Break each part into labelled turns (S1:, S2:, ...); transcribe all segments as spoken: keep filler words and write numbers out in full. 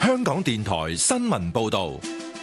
S1: 香港電台新聞報道。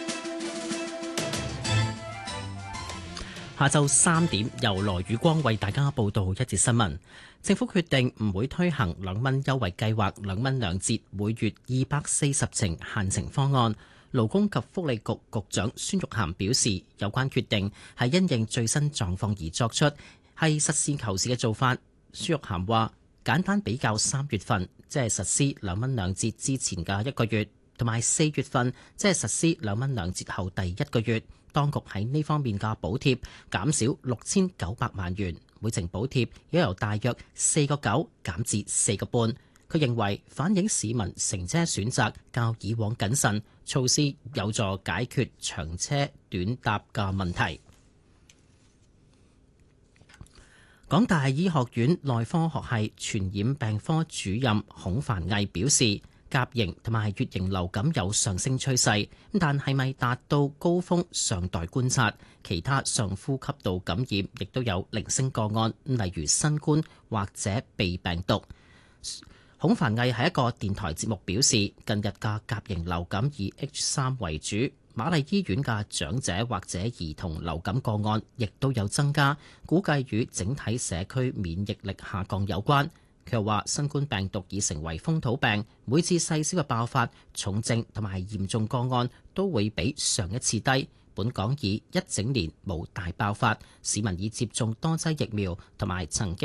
S2: 下晝三點，由羅宇光為大家報道一節新聞。政府決定唔會推行兩蚊優惠計劃，兩蚊兩折，每月二百四十程限程方案。勞工及福利局局長孫玉菡表示，有關決定係因應最新狀況而作出，係實事求是嘅做法。孫玉菡話：簡單比較三月份，即係實施兩蚊兩折之前嘅一個月，同埋四月份，即係實施兩蚊兩折後第一個月，當局喺呢方面嘅補貼減少六千九百萬元，每程補貼亦由大約四個九減至四個半。佢認為反映市民乘車選擇較以往謹慎，措施有助解決長車短搭嘅問題。港大醫學院內科學系傳染病科主任孔凡毅表示，甲型同埋乙型流感有上升趨勢，但係咪達到高峰尚待觀察。其他上呼吸道感染亦都有零星個案，例如新冠或者鼻病毒。孔繁毅喺一個電台節目表示，近日嘅甲型流感以 H 三為主，瑪麗醫院嘅長者或者兒童流感個案亦都有增加，估計與整體社區免疫力下降有關。佢又話，新冠病毒已成為風土病，每次細小嘅爆發、重症同埋嚴重個案都會比上一次低。本港以一整年冇大爆發，市民已接種多劑疫苗同埋曾經